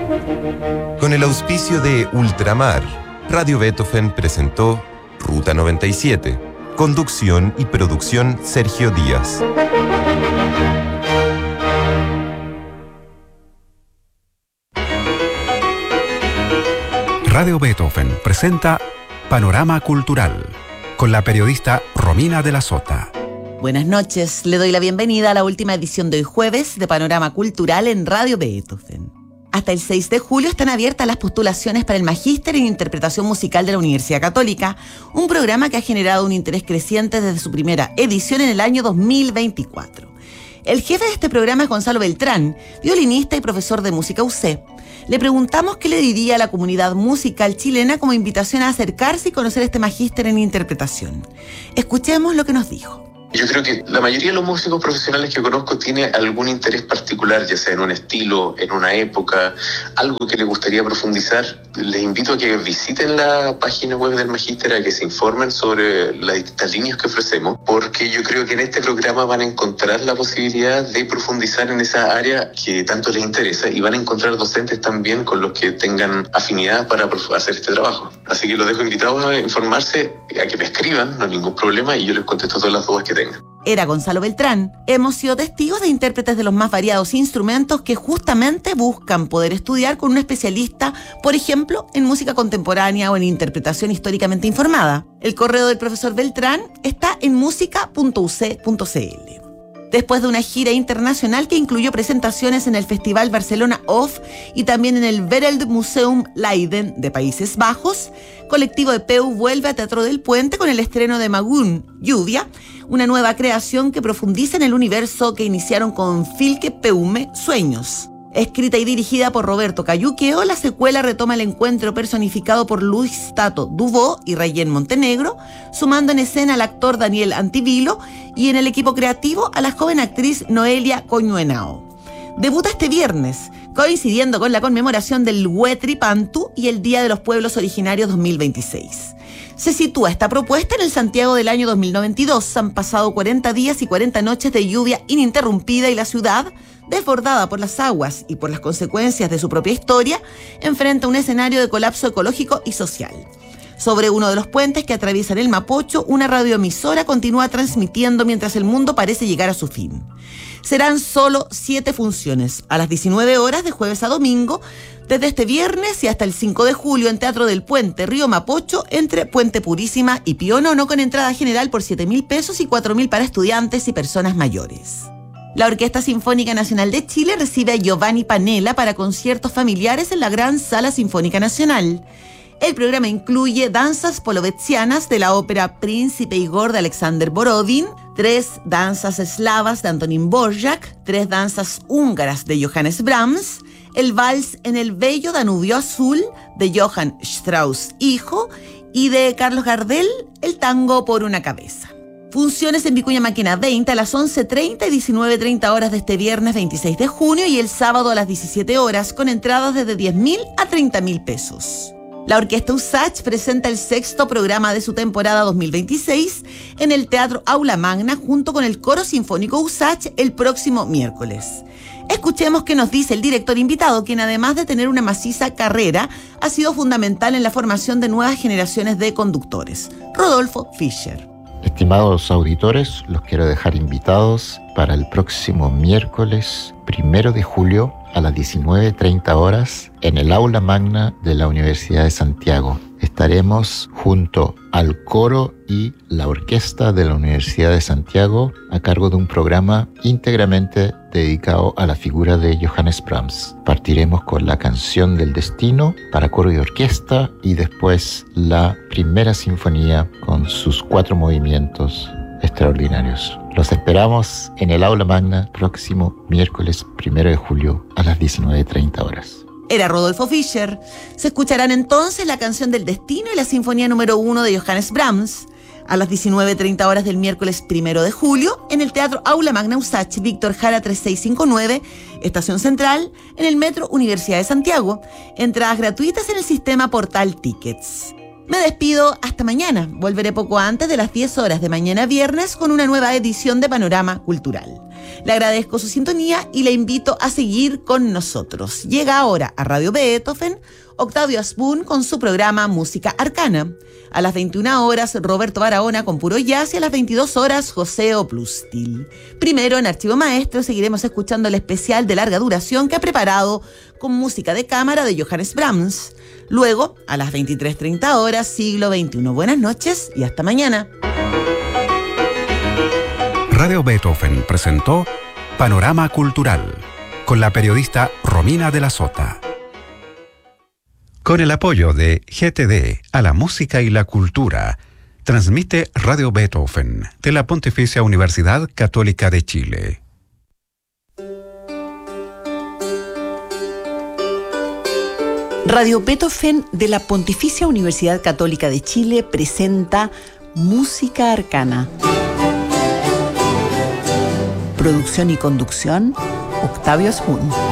Con el auspicio de Ultramar, Radio Beethoven presentó Ruta 97. Conducción y producción Sergio Díaz. Radio Beethoven presenta Panorama Cultural con la periodista Romina de la Sota. Buenas noches, le doy la bienvenida a la última edición de hoy jueves de Panorama Cultural en Radio Beethoven. Hasta el 6 de julio están abiertas las postulaciones para el Magíster en Interpretación Musical de la Universidad Católica, un programa que ha generado un interés creciente desde su primera edición en el año 2024. El jefe de este programa es Gonzalo Beltrán, violinista y profesor de música UC. Le preguntamos qué le diría a la comunidad musical chilena como invitación a acercarse y conocer este magíster en interpretación. Escuchemos lo que nos dijo. Yo creo que la mayoría de los músicos profesionales que conozco tiene algún interés particular, ya sea en un estilo, en una época, algo que les gustaría profundizar. Les invito a que visiten la página web del Magíster, a que se informen sobre las distintas líneas que ofrecemos, porque yo creo que en este programa van a encontrar la posibilidad de profundizar en esa área que tanto les interesa y van a encontrar docentes también con los que tengan afinidad para hacer este trabajo. Así que los dejo invitados a informarse, a que me escriban, no hay ningún problema, y yo les contesto todas las dudas que tengan. Era Gonzalo Beltrán. Hemos sido testigos de intérpretes de los más variados instrumentos que justamente buscan poder estudiar con un especialista, por ejemplo, en música contemporánea o en interpretación históricamente informada. El correo del profesor Beltrán está en musica.uc.cl. Después de una gira internacional que incluyó presentaciones en el Festival Barcelona Off y también en el Wereldmuseum Leiden de Países Bajos, Colectivo de Peu vuelve a Teatro del Puente con el estreno de Magun, Lluvia, una nueva creación que profundiza en el universo que iniciaron con Filke Peume, Sueños. Escrita y dirigida por Roberto Cayuqueo, la secuela retoma el encuentro personificado por Luis Tato Dubó y Rayen Montenegro, sumando en escena al actor Daniel Antivilo y en el equipo creativo a la joven actriz Noelia Coñuenao. Debuta este viernes, coincidiendo con la conmemoración del Huetri Pantu y el Día de los Pueblos Originarios 2026. Se sitúa esta propuesta en el Santiago del año 2092. Han pasado 40 días y 40 noches de lluvia ininterrumpida y la ciudad, desbordada por las aguas y por las consecuencias de su propia historia, enfrenta un escenario de colapso ecológico y social. Sobre uno de los puentes que atraviesan el Mapocho, una radioemisora continúa transmitiendo mientras el mundo parece llegar a su fin. Serán solo 7 funciones, a las 19 horas de jueves a domingo, desde este viernes y hasta el 5 de julio en Teatro del Puente, Río Mapocho, entre Puente Purísima y Pío Nono, con entrada general por 7.000 pesos y 4.000 para estudiantes y personas mayores. La Orquesta Sinfónica Nacional de Chile recibe a Giovanni Panella para conciertos familiares en la Gran Sala Sinfónica Nacional. El programa incluye danzas polovetzianas de la ópera Príncipe Igor de Alexander Borodin, 3 danzas eslavas de Antonín Dvořák, 3 danzas húngaras de Johannes Brahms, el vals en el bello Danubio Azul de Johann Strauss hijo y de Carlos Gardel, el tango Por una cabeza. Funciones en Vicuña Maquena 20 a las 11:30 y 19:30 horas de este viernes 26 de junio y el sábado a las 17 horas con entradas desde 10.000 a 30.000 pesos. La Orquesta USACH presenta el 6º programa de su temporada 2026 en el Teatro Aula Magna junto con el Coro Sinfónico USACH el próximo miércoles. Escuchemos qué nos dice el director invitado, quien además de tener una maciza carrera, ha sido fundamental en la formación de nuevas generaciones de conductores. Rodolfo Fischer. Estimados auditores, los quiero dejar invitados para el próximo miércoles 1 de julio a las 19:30 horas en el Aula Magna de la Universidad de Santiago. Estaremos junto al coro y la orquesta de la Universidad de Santiago a cargo de un programa íntegramente dedicado a la figura de Johannes Brahms. Partiremos con la Canción del Destino para coro y orquesta y después la primera sinfonía con sus 4 movimientos extraordinarios. Los esperamos en el Aula Magna próximo miércoles 1 de julio a las 19:30 horas. Era Rodolfo Fischer. Se escucharán entonces la Canción del Destino y la Sinfonía número 1 de Johannes Brahms a las 19:30 horas del miércoles 1 de julio en el Teatro Aula Magna USACH, Víctor Jara 3659, Estación Central, en el Metro Universidad de Santiago. Entradas gratuitas en el sistema Portal Tickets. Me despido hasta mañana. Volveré poco antes de las 10 horas de mañana viernes con una nueva edición de Panorama Cultural. Le agradezco su sintonía y le invito a seguir con nosotros. Llega ahora a Radio Beethoven Octavio Asbun con su programa Música Arcana. A las 21 horas, Roberto Barahona con Puro Jazz y a las 22 horas, José Oplustil. Primero, en Archivo Maestro, seguiremos escuchando el especial de larga duración que ha preparado con música de cámara de Johannes Brahms. Luego, a las 23:30 horas, Siglo XXI. Buenas noches y hasta mañana. Radio Beethoven presentó Panorama Cultural con la periodista Romina de la Sota. Con el apoyo de GTD a la música y la cultura, transmite Radio Beethoven de la Pontificia Universidad Católica de Chile. Radio Beethoven de la Pontificia Universidad Católica de Chile presenta Música Arcana. Producción y conducción, Octavio Asbun.